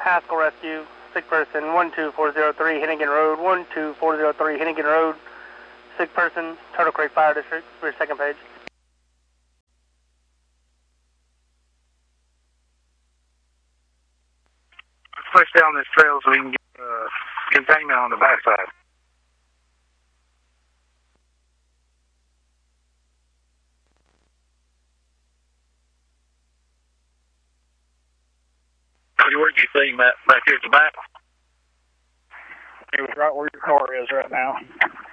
Haskell Rescue, sick person, 12403 Hennigan Road, 12403 Hennigan Road, sick person, Turtle Creek Fire District, for your second page. Let's push down this trail so we can get containment on the backside. Where do you see, Matt? Back here at the back? It was right where your car is right now.